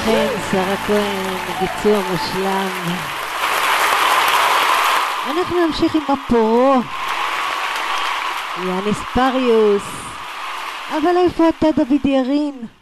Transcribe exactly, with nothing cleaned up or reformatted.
חן, שרה כהן, ביצוע מושלם. אנחנו נמשיך עם הפרו, יאניס פריוס. אבל איפה אתה דוד ירין?